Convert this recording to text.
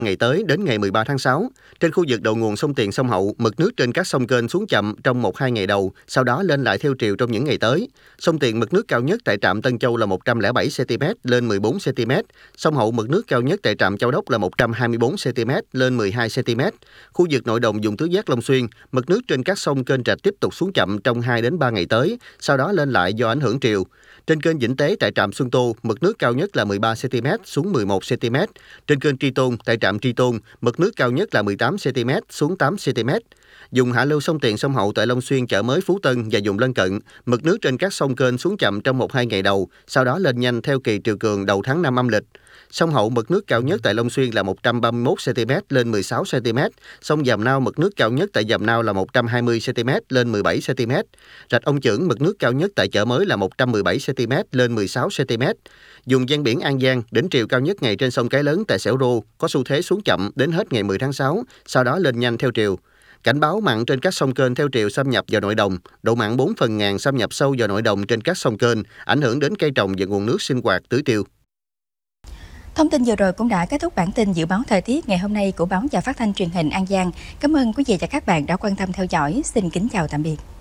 Ngày tới đến ngày 13 tháng 6, trên khu vực đầu nguồn sông Tiền sông Hậu, mực nước trên các sông kênh xuống chậm trong 1-2 ngày đầu, sau đó lên lại theo chiều trong những ngày tới. Sông Tiền mực nước cao nhất tại trạm Tân Châu là 107 cm lên 14 cm, sông Hậu mực nước cao nhất tại trạm Châu Đốc là 124 cm lên 12 cm. Khu vực nội đồng vùng tứ giác Long Xuyên, mực nước trên các sông kênh rạch tiếp tục xuống chậm trong 2 đến 3 ngày tới, sau đó lên lại do ảnh hưởng triều. Trên kênh Vĩnh Tế tại trạm Xuân Tô, mực nước cao nhất là 13 cm xuống 11 cm. Trên kênh Tri Tôn tại trạm Tri Tôn, mực nước cao nhất là 18 cm xuống 8 cm. Dùng hạ lưu sông Tiền sông Hậu tại Long Xuyên, Chợ Mới, Phú Tân và vùng lân cận, mực nước trên các sông kênh xuống chậm trong 1-2 ngày đầu, sau đó lên nhanh theo kỳ triều cường đầu tháng 5 âm lịch. Sông Hậu mực nước cao nhất tại Long Xuyên là 131 cm lên 16 cm, sông Giàm Nao mực nước cao nhất tại Giàm Nao là 120 cm lên 17 cm. Rạch Ông Chưởng mực nước cao nhất tại Chợ Mới là 117 cm lên 16 cm. Vùng ven biển An Giang, đỉnh triều cao nhất ngày trên sông Cái Lớn tại Sẻo Rô có xu thế xuống chậm đến hết ngày 10 tháng 6, sau đó lên nhanh theo triều. Cảnh báo mặn trên các sông kênh theo triều xâm nhập vào nội đồng, độ mặn 4 phần ngàn xâm nhập sâu vào nội đồng trên các sông kênh, ảnh hưởng đến cây trồng và nguồn nước sinh hoạt tưới tiêu. Thông tin vừa rồi cũng đã kết thúc bản tin dự báo thời tiết ngày hôm nay của báo Và Phát thanh Truyền hình An Giang. Cảm ơn quý vị và các bạn đã quan tâm theo dõi. Xin kính chào tạm biệt.